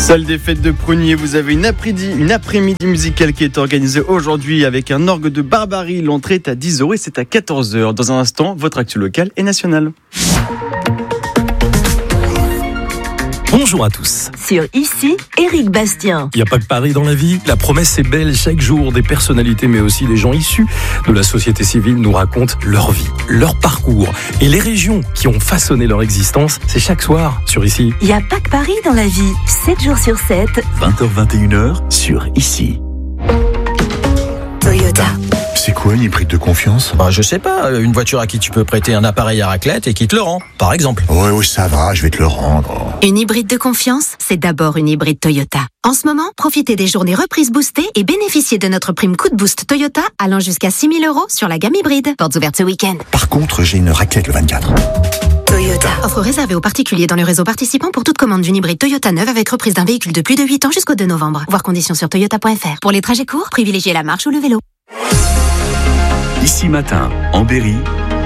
Salle des fêtes de Prunier, vous avez une après-midi musicale qui est organisée aujourd'hui avec un orgue de Barbarie. L'entrée est à 10 € et c'est à 14h. Dans un instant, votre actu locale et nationale. Bonjour à tous. Sur Ici, Éric Bastien. Il n'y a pas que Paris dans la vie. La promesse est belle. Chaque jour, des personnalités, mais aussi des gens issus de la société civile nous racontent leur vie, leur parcours et les régions qui ont façonné leur existence. C'est chaque soir sur Ici. Il n'y a pas que Paris dans la vie. 7 jours sur 7. 20h-21h sur Ici. Toyota. C'est quoi une hybride de confiance ? Je sais pas, une voiture à qui tu peux prêter un appareil à raclette et qui te le rend, par exemple. Oui, ça va, je vais te le rendre. Une hybride de confiance, c'est d'abord une hybride Toyota. En ce moment, profitez des journées reprises boostées et bénéficiez de notre prime coup de boost Toyota allant jusqu'à 6 000 € sur la gamme hybride. Portes ouvertes ce week-end. Par contre, j'ai une raclette le 24. Toyota. Offre réservée aux particuliers dans le réseau participant pour toute commande d'une hybride Toyota neuve avec reprise d'un véhicule de plus de 8 ans jusqu'au 2 novembre. Voir conditions sur toyota.fr. Pour les trajets courts, privilégiez la marche ou le vélo. Ici Matin, en Berry,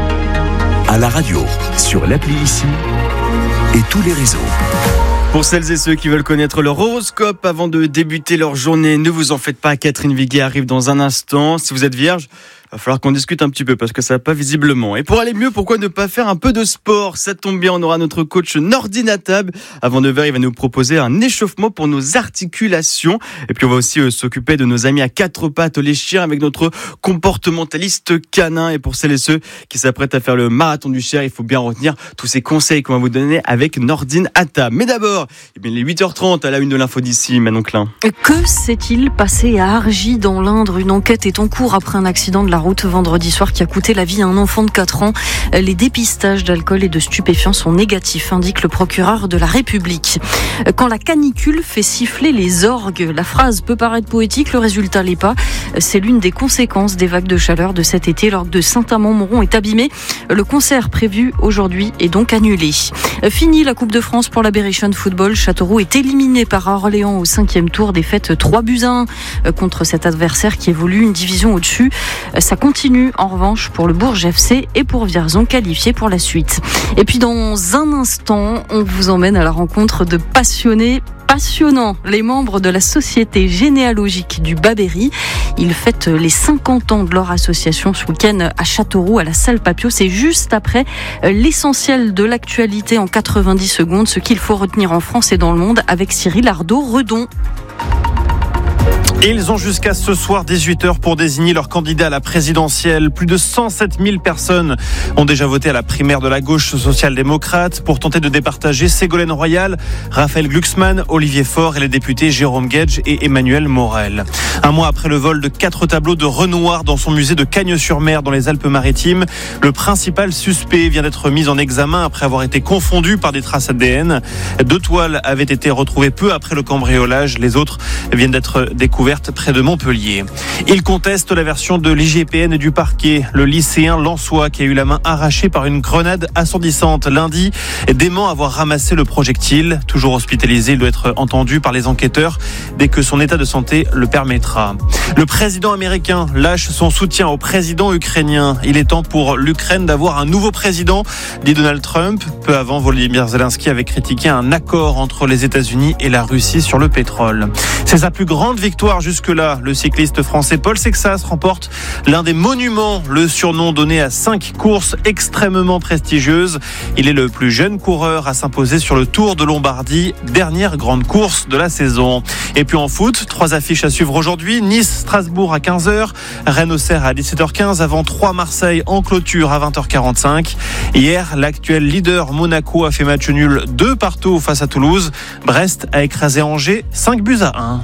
à la radio, sur l'appli Ici et tous les réseaux. Pour celles et ceux qui veulent connaître leur horoscope avant de débuter leur journée, ne vous en faites pas, Catherine Viguier arrive dans un instant. Si vous êtes vierge, il va falloir qu'on discute un petit peu parce que ça va pas visiblement. Et pour aller mieux, pourquoi ne pas faire un peu de sport ? Ça tombe bien, on aura notre coach Nordine Attab. Avant 9h, il va nous proposer un échauffement pour nos articulations. Et puis on va aussi s'occuper de nos amis à quatre pattes, les chiens, avec notre comportementaliste canin. Et pour celles et ceux qui s'apprêtent à faire le marathon du Cher, il faut bien retenir tous ces conseils qu'on va vous donner avec Nordine Attab. Mais d'abord, les 8h30 à la une de l'info d'ici, Manon Klein. Que s'est-il passé à Argy dans l'Indre ? Une enquête est en cours après un accident de la route vendredi soir qui a coûté la vie à un enfant de 4 ans. Les dépistages d'alcool et de stupéfiants sont négatifs, indique le procureur de la République. Quand la canicule fait siffler les orgues, la phrase peut paraître poétique, le résultat l'est pas. C'est l'une des conséquences des vagues de chaleur de cet été. L'orgue de Saint-Amand-Montrond est abîmé. Le concert prévu aujourd'hui est donc annulé. Fini la Coupe de France pour la Berrichonne Football. Châteauroux est éliminé par Orléans au 5e tour, défaite 3-1 contre cet adversaire qui évolue une division au-dessus. Ça continue en revanche pour le Bourges FC et pour Vierzon, qualifié pour la suite. Et puis dans un instant, on vous emmène à la rencontre de passionnants, les membres de la Société généalogique du Bas-Berry. Ils fêtent les 50 ans de leur association ce week-end à Châteauroux, à la salle Papio. C'est juste après l'essentiel de l'actualité en 90 secondes, ce qu'il faut retenir en France et dans le monde, avec Cyril Ardo-Redon. Et ils ont jusqu'à ce soir 18h pour désigner leur candidat à la présidentielle. Plus de 107 000 personnes ont déjà voté à la primaire de la gauche social-démocrate pour tenter de départager Ségolène Royal, Raphaël Glucksmann, Olivier Faure et les députés Jérôme Guedj et Emmanuel Morel. Un mois après le vol de 4 tableaux de Renoir dans son musée de Cagnes-sur-Mer dans les Alpes-Maritimes, le principal suspect vient d'être mis en examen après avoir été confondu par des traces ADN. 2 toiles avaient été retrouvées peu après le cambriolage. Les autres viennent d'être découvertes près de Montpellier. Il conteste la version de l'IGPN et du parquet. Le lycéen lensois qui a eu la main arrachée par une grenade assourdissante lundi dément avoir ramassé le projectile. Toujours hospitalisé, il doit être entendu par les enquêteurs dès que son état de santé le permettra. Le président américain lâche son soutien au président ukrainien. Il est temps pour l'Ukraine d'avoir un nouveau président, dit Donald Trump. Peu avant, Volodymyr Zelensky avait critiqué un accord entre les États-Unis et la Russie sur le pétrole. C'est sa plus grande victoire jusque-là. Le cycliste français Paul Sexas remporte l'un des monuments, le surnom donné à 5 courses extrêmement prestigieuses. Il est le plus jeune coureur à s'imposer sur le Tour de Lombardie, dernière grande course de la saison. Et puis en foot, 3 affiches à suivre aujourd'hui. Nice-Strasbourg à 15h, Rennes-Auxerre à 17h15, avant 3 Marseille en clôture à 20h45. Hier, l'actuel leader Monaco a fait match nul 2-2 face à Toulouse. Brest a écrasé Angers 5-1.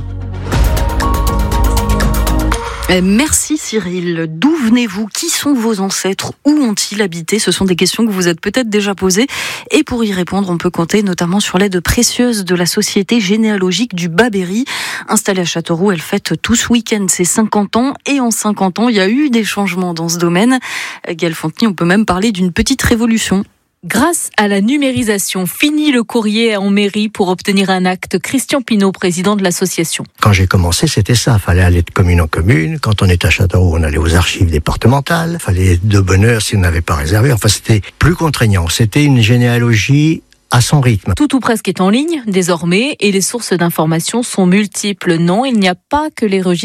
Merci Cyril. D'où venez-vous ? Qui sont vos ancêtres ? Où ont-ils habité ? Ce sont des questions que vous êtes peut-être déjà posées. Et pour y répondre, on peut compter notamment sur l'aide précieuse de la Société généalogique du Bas-Berry. Installée à Châteauroux, elle fête tout ce week-end ses 50 ans. Et en 50 ans, il y a eu des changements dans ce domaine. Gaëlle Fontenay, on peut même parler d'une petite révolution. Grâce à la numérisation, fini le courrier en mairie pour obtenir un acte. Christian Pinault, président de l'association. Quand j'ai commencé, c'était ça. Fallait aller de commune en commune. Quand on était à Châteauroux, on allait aux archives départementales. Fallait de bonne heure si on n'avait pas réservé. Enfin, c'était plus contraignant. C'était une généalogie à son rythme. Tout ou presque est en ligne désormais et les sources d'informations sont multiples. Non, il n'y a pas que les registres